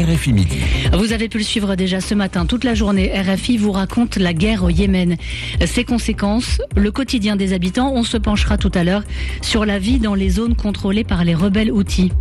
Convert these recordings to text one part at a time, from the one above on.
RFI Midi. Vous avez pu le suivre déjà ce matin, toute la journée. RFI vous raconte la guerre au Yémen. Ses conséquences, le quotidien des habitants. On se penchera tout à l'heure sur la vie dans les zones contrôlées par les rebelles houthis.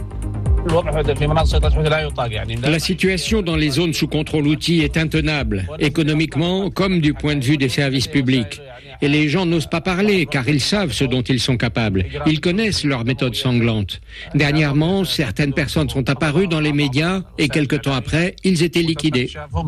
La situation dans les zones sous contrôle houthi est intenable, économiquement comme du point de vue des services publics. Et les gens n'osent pas parler car ils savent ce dont ils sont capables. Ils connaissent leurs méthodes sanglantes. Dernièrement, certaines personnes sont apparues dans les médias et quelque temps après, ils étaient liquidés.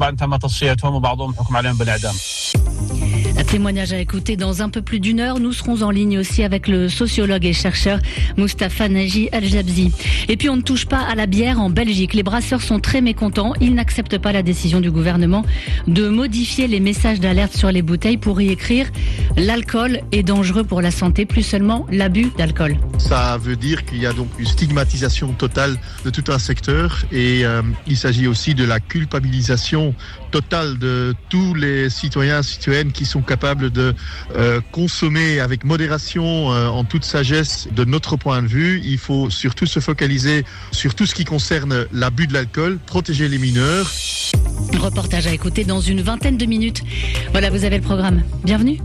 Un témoignage à écouter dans un peu plus d'une heure. Nous serons en ligne aussi avec le sociologue et chercheur Moustapha Naji Al-Jabzi. Et puis on ne touche pas à la bière en Belgique. Les brasseurs sont très mécontents. Ils n'acceptent pas la décision du gouvernement de modifier les messages d'alerte sur les bouteilles pour y écrire « L'alcool est dangereux pour la santé », plus seulement l'abus d'alcool. Ça veut dire qu'il y a donc une stigmatisation totale de tout un secteur et il s'agit aussi de la culpabilisation totale de tous les citoyens et citoyennes qui sont capables de consommer avec modération, en toute sagesse. De notre point de vue, il faut surtout se focaliser sur tout ce qui concerne l'abus de l'alcool, protéger les mineurs. Reportage à écouter dans une vingtaine de minutes. Voilà, vous avez le programme. Bienvenue.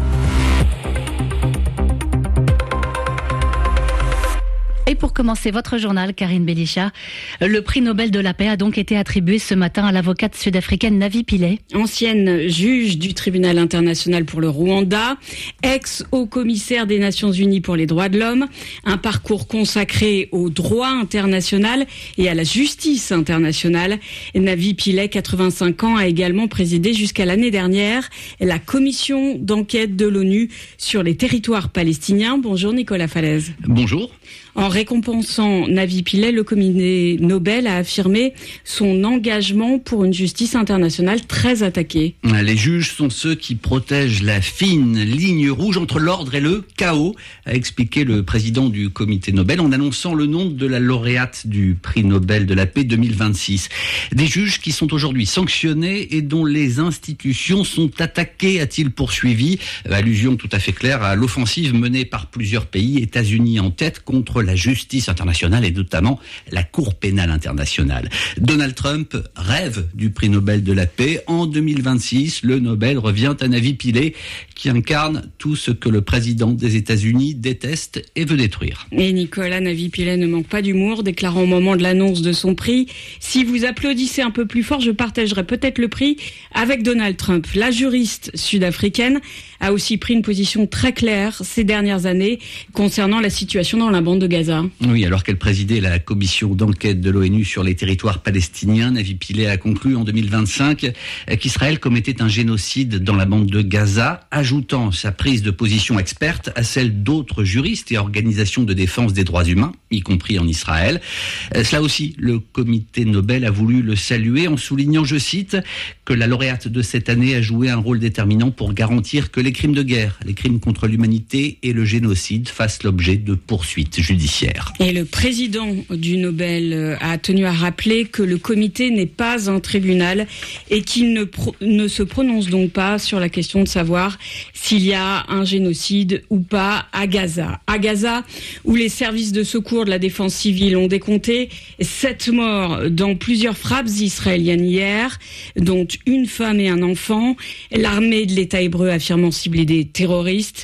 Et pour commencer votre journal, Karine Belisha, le prix Nobel de la paix a donc été attribué ce matin à l'avocate sud-africaine Navi Pillay. Ancienne juge du tribunal international pour le Rwanda, ex-haut-commissaire des Nations Unies pour les droits de l'homme, un parcours consacré au droit international et à la justice internationale. Navi Pillay, 85 ans, a également présidé jusqu'à l'année dernière la commission d'enquête de l'ONU sur les territoires palestiniens. Bonjour Nicolas Falaise. Bonjour. En récompensant Navi Pillay, le comité Nobel a affirmé son engagement pour une justice internationale très attaquée. Les juges sont ceux qui protègent la fine ligne rouge entre l'ordre et le chaos, a expliqué le président du comité Nobel en annonçant le nom de la lauréate du prix Nobel de la paix 2026. Des juges qui sont aujourd'hui sanctionnés et dont les institutions sont attaquées, a-t-il poursuivi. Allusion tout à fait claire à l'offensive menée par plusieurs pays, États-Unis en tête, contre la justice internationale et notamment la Cour pénale internationale. Donald Trump rêve du prix Nobel de la paix. En 2026, le Nobel revient à Navi Pillay, qui incarne tout ce que le président des États-Unis déteste et veut détruire. Et Nicolas, Navi Pillay ne manque pas d'humour, déclarant au moment de l'annonce de son prix: si vous applaudissez un peu plus fort, je partagerai peut-être le prix avec Donald Trump. La juriste sud-africaine a aussi pris une position très claire ces dernières années concernant la situation dans la bande de Gaza. Oui, alors qu'elle présidait la commission d'enquête de l'ONU sur les territoires palestiniens, Navi Pillay a conclu en 2025 qu'Israël commettait un génocide dans la bande de Gaza, ajoutant sa prise de position experte à celle d'autres juristes et organisations de défense des droits humains, y compris en Israël. Cela aussi, le comité Nobel a voulu le saluer en soulignant, je cite, que la lauréate de cette année a joué un rôle déterminant pour garantir que les crimes de guerre, les crimes contre l'humanité et le génocide fassent l'objet de poursuites judiciaires. Et le président du Nobel a tenu à rappeler que le comité n'est pas un tribunal et qu'il ne se prononce donc pas sur la question de savoir s'il y a un génocide ou pas à Gaza. À Gaza, où les services de secours de la défense civile ont décompté 7 morts dans plusieurs frappes israéliennes hier, dont une femme et un enfant. L'armée de l'État hébreu affirmant cibler des terroristes.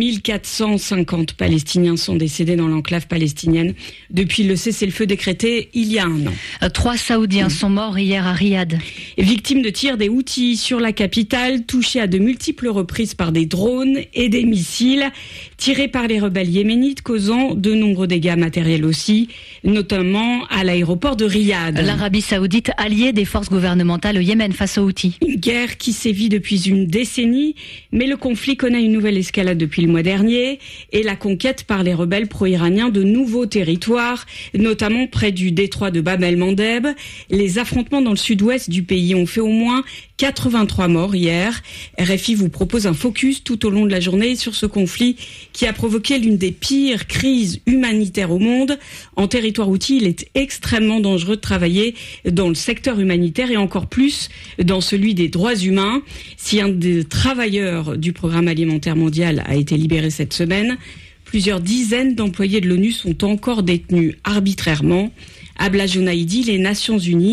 1450 Palestiniens sont décédés dans l'enclave palestinienne depuis le cessez-le-feu décrété il y a un an. 3 Saoudiens sont morts hier à Riyad. Victimes de tirs des Houthis sur la capitale, touchés à de multiples reprises par des drones et des missiles tirés par les rebelles yéménites, causant de nombreux dégâts matériels aussi, notamment à l'aéroport de Riyad. L'Arabie Saoudite, alliée des forces gouvernementales au Yémen face aux Houthis. Une guerre qui sévit depuis une décennie, mais le conflit connaît une nouvelle escalade depuis le mois dernier et la conquête par les rebelles pro-iraniens de nouveaux territoires, notamment près du détroit de Bab el-Mandeb. Les affrontements dans le sud-ouest du pays ont fait au moins 83 morts hier. RFI vous propose un focus tout au long de la journée sur ce conflit qui a provoqué l'une des pires crises humanitaires au monde. En territoire houthi, il est extrêmement dangereux de travailler dans le secteur humanitaire et encore plus dans celui des droits humains. Si un des travailleurs du programme alimentaire mondial a été libéré cette semaine, plusieurs dizaines d'employés de l'ONU sont encore détenus arbitrairement. Abla Jounaïdi, les Nations Unies